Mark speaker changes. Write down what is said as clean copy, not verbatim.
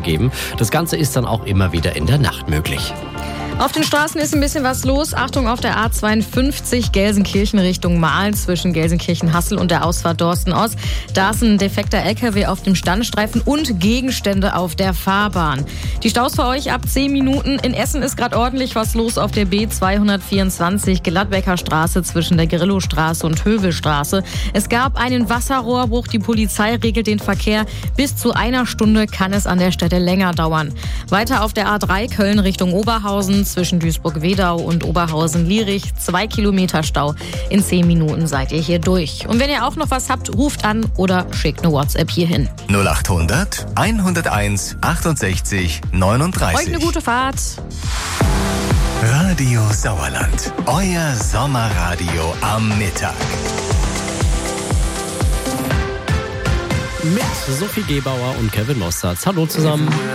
Speaker 1: geben. Das Ganze ist dann auch immer wieder in der Nacht möglich.
Speaker 2: Auf den Straßen ist ein bisschen was los. Achtung auf der A52 Gelsenkirchen Richtung Mahl zwischen Gelsenkirchen-Hassel und der Ausfahrt Dorsten-Ost. Da ist ein defekter LKW auf dem Standstreifen und Gegenstände auf der Fahrbahn. Die Staus für euch ab 10 Minuten. In Essen ist gerade ordentlich was los auf der B224 Gladbecker Straße zwischen der Grillostraße und Hövelstraße. Es gab einen Wasserrohrbruch. Die Polizei regelt den Verkehr. Bis zu 1 Stunde kann es an der Stelle länger dauern. Weiter auf der A3 Köln Richtung Oberhausen zwischen Duisburg-Wedau und Oberhausen-Lierich 2 Kilometer Stau. In 10 Minuten seid ihr hier durch. Und wenn ihr auch noch was habt, ruft an oder schickt eine WhatsApp hierhin.
Speaker 3: 0800 101 68 39.
Speaker 2: Euch eine gute Fahrt.
Speaker 3: Radio Sauerland. Euer Sommerradio am Mittag.
Speaker 1: Mit Sophie Gebauer und Kevin Mostert. Hallo zusammen.